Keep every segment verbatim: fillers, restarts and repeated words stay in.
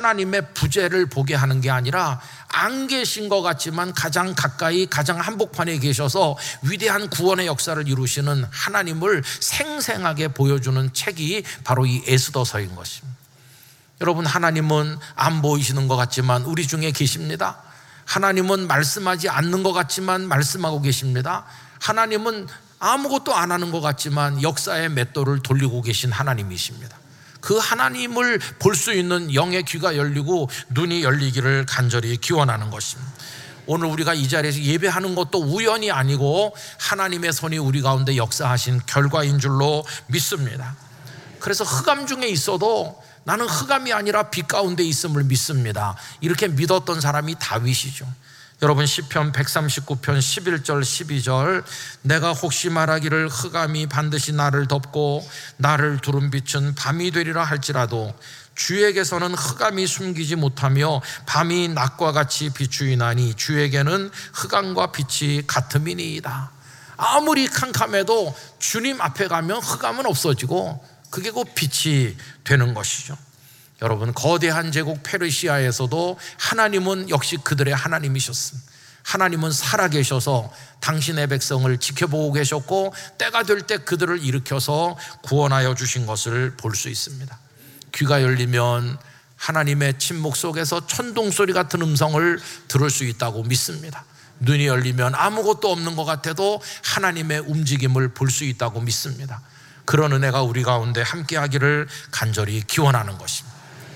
하나님의 부재를 보게 하는 게 아니라 안 계신 것 같지만 가장 가까이 가장 한복판에 계셔서 위대한 구원의 역사를 이루시는 하나님을 생생하게 보여주는 책이 바로 이 에스더서인 것입니다. 여러분, 하나님은 안 보이시는 것 같지만 우리 중에 계십니다. 하나님은 말씀하지 않는 것 같지만 말씀하고 계십니다. 하나님은 아무것도 안 하는 것 같지만 역사의 맷돌을 돌리고 계신 하나님이십니다. 그 하나님을 볼 수 있는 영의 귀가 열리고 눈이 열리기를 간절히 기원하는 것입니다. 오늘 우리가 이 자리에서 예배하는 것도 우연이 아니고 하나님의 손이 우리 가운데 역사하신 결과인 줄로 믿습니다. 그래서 흑암 중에 있어도 나는 흑암이 아니라 빛 가운데 있음을 믿습니다. 이렇게 믿었던 사람이 다윗이죠. 여러분, 시편 백삼십구 편 십일 절 십이 절, 내가 혹시 말하기를 흑암이 반드시 나를 덮고 나를 두른 빛은 밤이 되리라 할지라도 주에게서는 흑암이 숨기지 못하며 밤이 낮과 같이 비추이나니 주에게는 흑암과 빛이 같음이니이다. 아무리 캄캄해도 주님 앞에 가면 흑암은 없어지고 그게 곧 빛이 되는 것이죠. 여러분, 거대한 제국 페르시아에서도 하나님은 역시 그들의 하나님이셨습니다. 하나님은 살아계셔서 당신의 백성을 지켜보고 계셨고 때가 될 때 그들을 일으켜서 구원하여 주신 것을 볼 수 있습니다. 귀가 열리면 하나님의 침묵 속에서 천둥소리 같은 음성을 들을 수 있다고 믿습니다. 눈이 열리면 아무것도 없는 것 같아도 하나님의 움직임을 볼 수 있다고 믿습니다. 그런 은혜가 우리 가운데 함께하기를 간절히 기원하는 것입니다.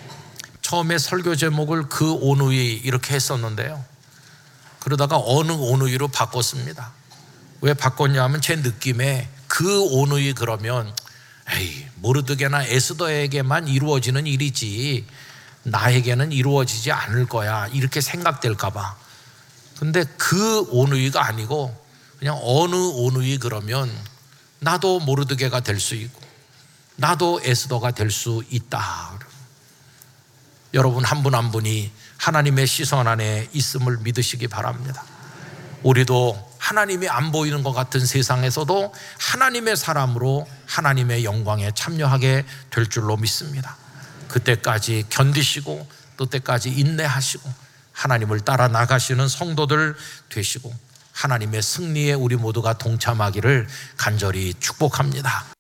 처음에 설교 제목을 그 온누이 이렇게 했었는데요, 그러다가 어느 온누이로 바꿨습니다. 왜 바꿨냐 하면 제 느낌에 그 온누이 그러면 에이, 모르드게나 에스더에게만 이루어지는 일이지 나에게는 이루어지지 않을 거야, 이렇게 생각될까 봐. 근데 그 온누이가 아니고 그냥 어느 온누이 그러면 나도 모르드게가 될 수 있고 나도 에스더가 될 수 있다. 여러분, 한 분 한 분이 하나님의 시선 안에 있음을 믿으시기 바랍니다. 우리도 하나님이 안 보이는 것 같은 세상에서도 하나님의 사람으로 하나님의 영광에 참여하게 될 줄로 믿습니다. 그때까지 견디시고 또 때까지 인내하시고 하나님을 따라 나가시는 성도들 되시고 하나님의 승리에 우리 모두가 동참하기를 간절히 축복합니다.